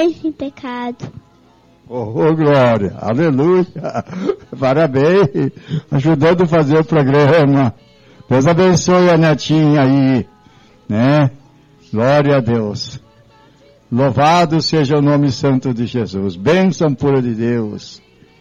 nascer sem pecado. Oh, glória, aleluia, parabéns, ajudando a fazer o programa. Deus abençoe a netinha aí, né? Glória a Deus. Louvado seja o nome santo de Jesus. Bênção pura de Deus.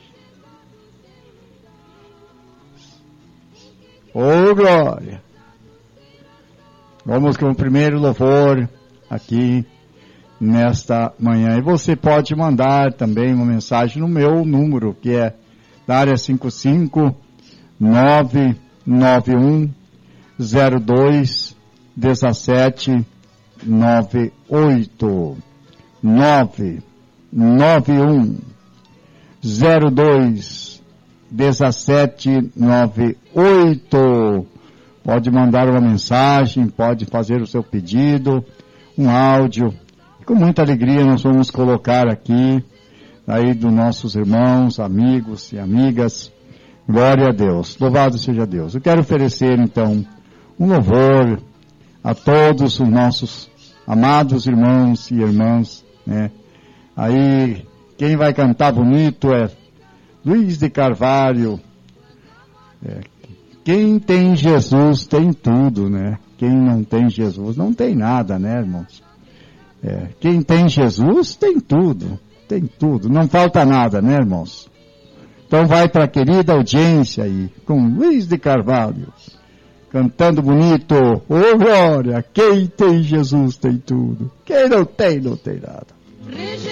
Oh, glória. Vamos com o primeiro louvor aqui nesta manhã. E você pode mandar também uma mensagem no meu número, que é da área 55991021798. 991021798. Pode mandar uma mensagem, pode fazer o seu pedido, um áudio. Com muita alegria nós vamos colocar aqui, aí dos nossos irmãos, amigos e amigas. Glória a Deus. Louvado seja Deus. Eu quero oferecer então um louvor a todos os nossos amados irmãos e irmãs, né? Aí, quem vai cantar bonito é Luiz de Carvalho. Quem tem Jesus tem tudo, né? Quem não tem Jesus não tem nada, né, irmãos? Quem tem Jesus tem tudo, não falta nada, né, irmãos? Então vai para a querida audiência aí, com Luiz de Carvalho, cantando bonito. Ô glória, quem tem Jesus tem tudo, quem não tem nada.